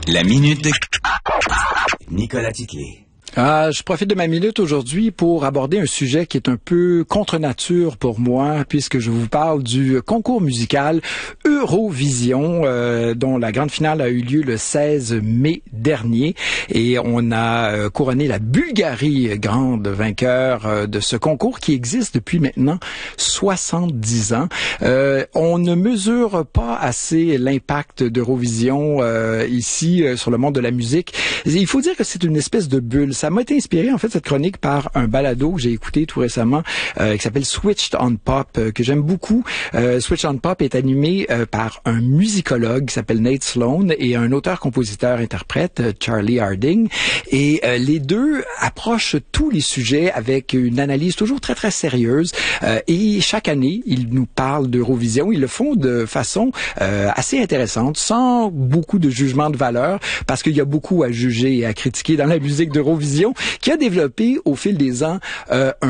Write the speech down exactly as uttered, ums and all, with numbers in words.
La minute de Nicolas Tiquet. Ah, je profite de ma minute aujourd'hui pour aborder un sujet qui est un peu contre nature pour moi, puisque je vous parle du concours musical Eurovision, euh, dont la grande finale a eu lieu le seize mai dernier. Et on a euh, couronné la Bulgarie, grande vainqueur euh, de ce concours qui existe depuis maintenant soixante-dix ans. Euh, on ne mesure pas assez l'impact d'Eurovision euh, ici euh, sur le monde de la musique. Il faut dire que c'est une espèce de bulle. Ça m'a été inspiré, en fait, cette chronique par un balado que j'ai écouté tout récemment, euh, qui s'appelle Switched on Pop, euh, que j'aime beaucoup. Euh, Switched on Pop est animé euh, par un musicologue qui s'appelle Nate Sloan et un auteur-compositeur-interprète, euh, Charlie Harding. Et euh, les deux approchent tous les sujets avec une analyse toujours très, très sérieuse. Euh, et chaque année, ils nous parlent d'Eurovision. Ils le font de façon euh, assez intéressante, sans beaucoup de jugement de valeur, parce qu'il y a beaucoup à juger et à critiquer dans la musique d'Eurovision, qui a développé au fil des ans euh, un